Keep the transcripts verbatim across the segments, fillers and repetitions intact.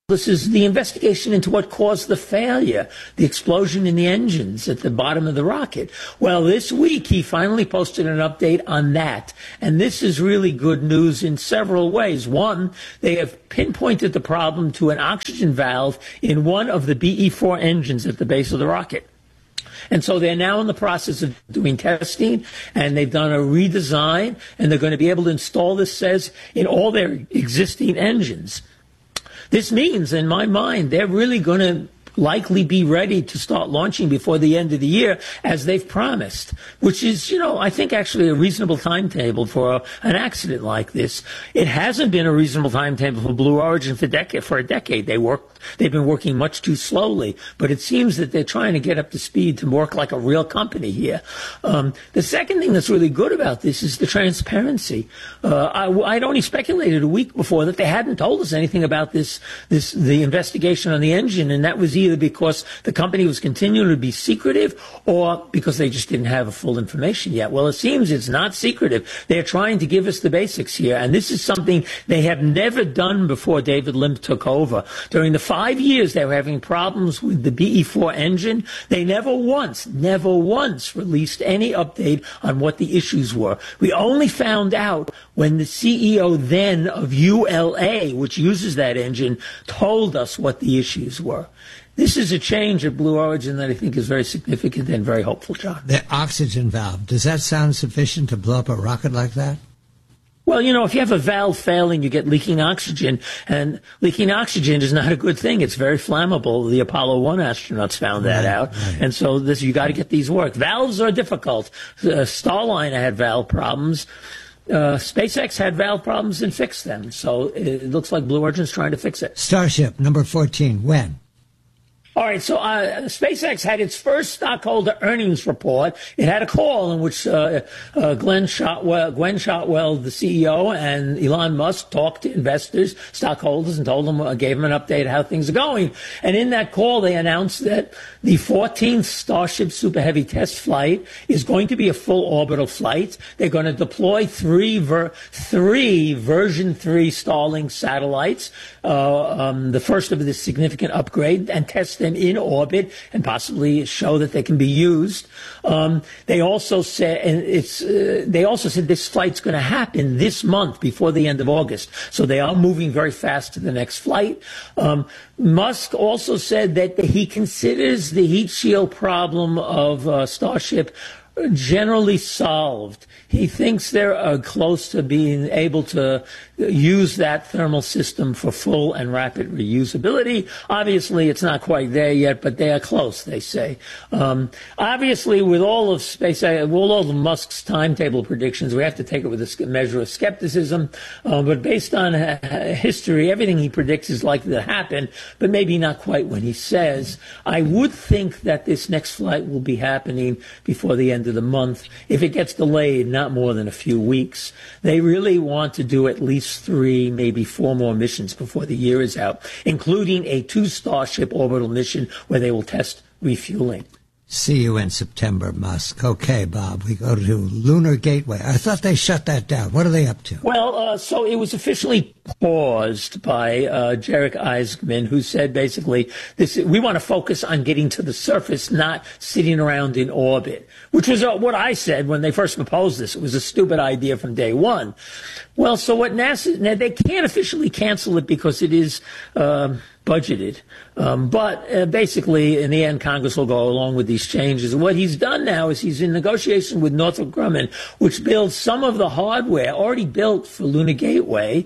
This is the investigation into what caused the failure, the explosion in the engines at the bottom of the rocket. Well, this week he finally posted an update on that. And this is really good news in several ways. One, they have pinpointed the problem to an oxygen valve in one of the B E four engines at the base of the rocket. And so they're now in the process of doing testing, and they've done a redesign, and they're going to be able to install this, says, in all their existing engines. This means, in my mind, they're really going to likely be ready to start launching before the end of the year, as they've promised, which is, you know, I think actually a reasonable timetable for a, an accident like this. It hasn't been a reasonable timetable for Blue Origin for, decade, for a decade. They worked, they've been working much too slowly, but it seems that they're trying to get up to speed to work like a real company here. Um, the second thing that's really good about this is the transparency. Uh, I, I'd only speculated a week before that they hadn't told us anything about this, this, the investigation on the engine, and that was either because the company was continuing to be secretive or because they just didn't have full information yet. Well, it seems it's not secretive. They're trying to give us the basics here, and this is something they have never done before David Limp took over. During the five years they were having problems with the B E four engine, they never once, never once released any update on what the issues were. We only found out when the C E O then of U L A, which uses that engine, told us what the issues were. This is a change at Blue Origin that I think is very significant and very hopeful, John. The oxygen valve, does that sound sufficient to blow up a rocket like that? Well, you know, if you have a valve failing, you get leaking oxygen, and leaking oxygen is not a good thing. It's very flammable. The Apollo one astronauts found that right, out. Right. And so this, you got to get these work. Valves are difficult. Uh, Starliner had valve problems. Uh, SpaceX had valve problems and fixed them. So it looks like Blue Origin's trying to fix it. Starship, number fourteen, when? All right, so uh, SpaceX had its first stockholder earnings report. It had a call in which uh, uh, Glenn Shotwell, Gwen Shotwell, the C E O, and Elon Musk talked to investors, stockholders, and told them, uh, gave them an update of how things are going. And in that call, they announced that the fourteenth Starship Super Heavy test flight is going to be a full orbital flight. They're going to deploy three, ver- three version three Starlink satellites, uh, um, the first of this significant upgrade, and test them in orbit and possibly show that they can be used. Um, they also said, and it's, uh, they also said this flight's going to happen this month before the end of August. So they are moving very fast to the next flight. Um, Musk also said that he considers the heat shield problem of uh, Starship generally solved. He thinks they're uh, close to being able to use that thermal system for full and rapid reusability. Obviously, it's not quite there yet, but they are close, they say. Um, obviously, with all of space, uh, with all of Musk's timetable predictions, we have to take it with a measure of skepticism. Uh, but based on uh, history, everything he predicts is likely to happen, but maybe not quite when he says. I would think that this next flight will be happening before the end of the month. If it gets delayed, not more than a few weeks. They really want to do at least three, maybe four more missions before the year is out, including a two Starship orbital mission where they will test refueling. See you in September, Musk. Okay, Bob, we go to Lunar Gateway. I thought they shut that down. What are they up to? Well, uh, so it was officially paused by uh, Jarek Eisman, who said basically, this, we want to focus on getting to the surface, not sitting around in orbit, which was uh, what I said when they first proposed this. It was a stupid idea from day one. Well, so what NASA, now they can't officially cancel it because it is uh, budgeted. Um, but uh, basically, in the end, Congress will go along with these changes. What he's done now is he's in negotiation with Northrop Grumman, which builds some of the hardware already built for Lunar Gateway.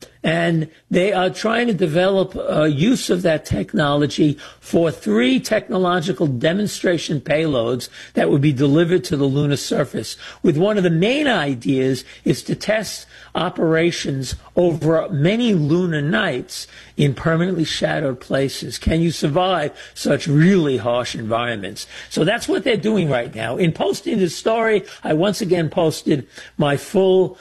And they are trying to develop uh, use of that technology for three technological demonstration payloads that would be delivered to the lunar surface. With one of the main ideas is to test operations over many lunar nights in permanently shadowed places. Can you survive such really harsh environments? So that's what they're doing right now. In posting this story, I once again posted my full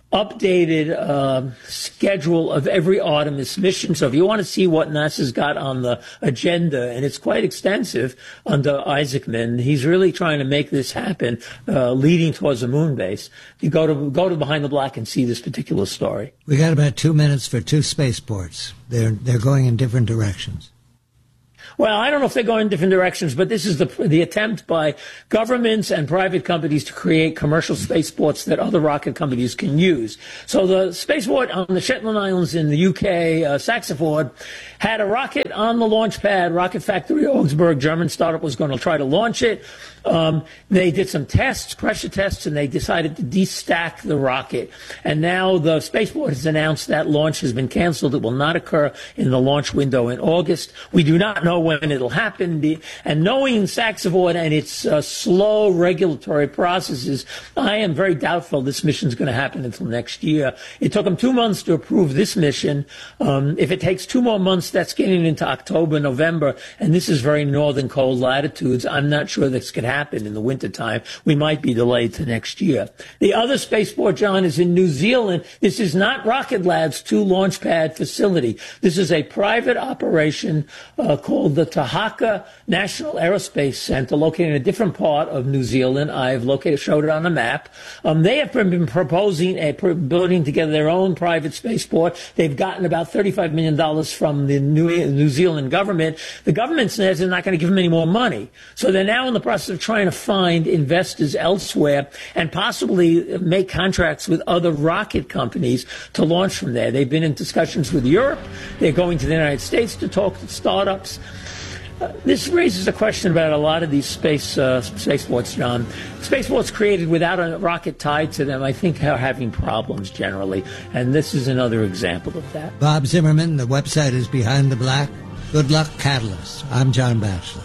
updated uh, schedule of every Artemis mission. So if you want to see what NASA's got on the agenda, and it's quite extensive under Isaacman, he's really trying to make this happen, uh, leading towards a moon base. You go to go to Behind the Black and see this particular story. We got about two minutes for two spaceports. They're they're going in different directions. Well, I don't know if they're going in different directions, but this is the the attempt by governments and private companies to create commercial spaceports that other rocket companies can use. So the spaceport on the Shetland Islands in the U K, uh, Saxiford, had a rocket on the launch pad. Rocket Factory Augsburg, German startup, was going to try to launch it. Um, they did some tests, pressure tests, and they decided to destack the rocket. And now the spaceport has announced that launch has been canceled. It will not occur in the launch window in August. We do not know when it'll happen. And knowing Saxiford and its uh, slow regulatory processes, I am very doubtful this mission is going to happen until next year. It took them two months to approve this mission. Um, if it takes two more months, that's getting into October, November, and this is very northern cold latitudes. I'm not sure this could happen in the wintertime. We might be delayed to next year. The other spaceport, John, is in New Zealand. This is not Rocket Lab's two launch pad facility. This is a private operation uh, called the Tahaka National Aerospace Center, located in a different part of New Zealand. I've located, showed it on a map. Um, they have been proposing a building together their own private spaceport. They've gotten about thirty-five million dollars from the New, New Zealand government. The government says they're not going to give them any more money. So they're now in the process of trying to find investors elsewhere and possibly make contracts with other rocket companies to launch from there. They've been in discussions with Europe. They're going to the United States to talk to startups. Uh, this raises a question about a lot of these space uh, spaceports, John. Spaceports created without a rocket tied to them, I think, are having problems generally, and this is another example of that. Bob Zimmerman, the website is Behind the Black. Good luck, Catalyst. I'm John Batchelor.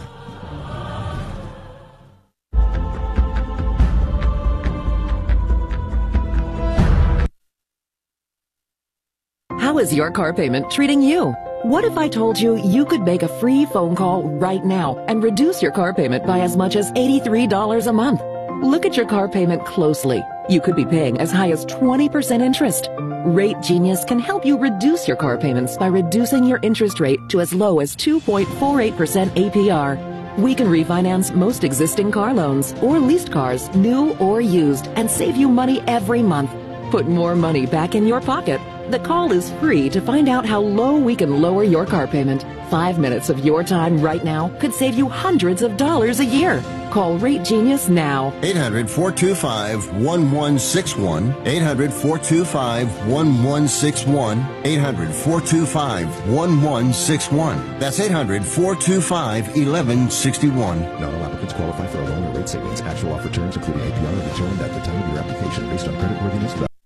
How is your car payment treating you? What if I told you you could make a free phone call right now and reduce your car payment by as much as eighty-three dollars a month? Look at your car payment closely. You could be paying as high as twenty percent interest. Rate Genius can help you reduce your car payments by reducing your interest rate to as low as two point four eight percent A P R. We can refinance most existing car loans or leased cars, new or used, and save you money every month. Put more money back in your pocket. The call is free to find out how low we can lower your car payment. Five minutes of your time right now could save you hundreds of dollars a year. Call Rate Genius now. eight hundred, four two five, one one six one. eight hundred, four two five, one one six one. eight hundred, four two five, one one six one. That's eight hundred, four two five, one one six one. Not all applicants qualify for a loan or rate savings. Actual offer terms, including A P R, are determined at the time of your application based on creditworthiness.